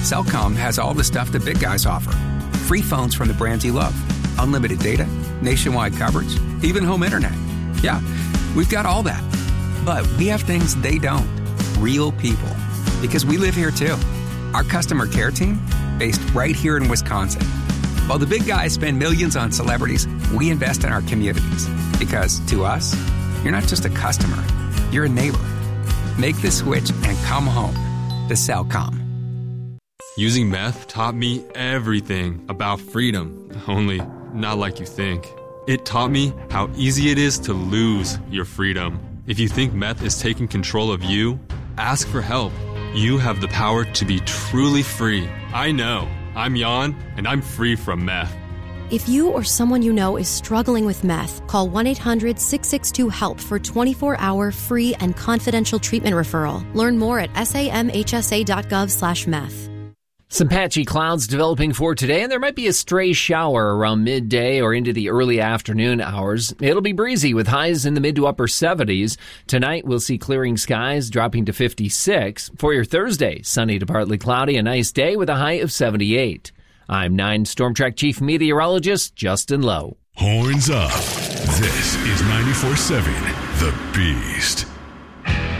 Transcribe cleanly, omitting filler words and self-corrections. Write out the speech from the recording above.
Cellcom has all the stuff the big guys offer. Free phones from the brands you love, unlimited data, nationwide coverage, even home internet. Yeah, we've got all that. But we have things they don't. Real people. Because we live here too. Our customer care team, based right here in Wisconsin. While the big guys spend millions on celebrities, we invest in our communities. Because to us, you're not just a customer, you're a neighbor. Make the switch and come home to Cellcom. Using meth taught me everything about freedom, only not like you think. It taught me how easy it is to lose your freedom. If you think meth is taking control of you, ask for help. You have the power to be truly free. I know. I'm Jan, and I'm free from meth. If you or someone you know is struggling with meth, call 1-800-662-HELP for 24-hour free and confidential treatment referral. Learn more at samhsa.gov/meth. Some patchy clouds developing for today, and there might be a stray shower around midday or into the early afternoon hours. It'll be breezy with highs in the mid to upper 70s. Tonight, we'll see clearing skies dropping to 56. For your Thursday, sunny to partly cloudy, a nice day with a high of 78. I'm 9 Storm Track Chief Meteorologist Justin Lowe. Horns up. This is 94.7 The Beast.